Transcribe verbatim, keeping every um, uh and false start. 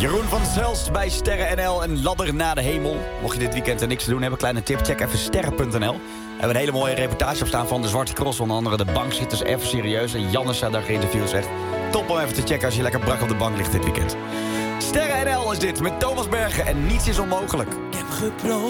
Jeroen van Zelst bij Sterren N L en Ladder naar de hemel. Mocht je dit weekend er niks te doen hebben, kleine tip, check even sterren punt n l. We hebben een hele mooie reportage op staan van de Zwarte Cross. Onder andere de bankzitters, even serieus. En Jannes zou daar geïnterviewd, zegt. Top om even te checken als je lekker brak op de bank ligt dit weekend. Sterren N L is dit, met Thomas Bergen en niets is onmogelijk. Ik heb geprobeerd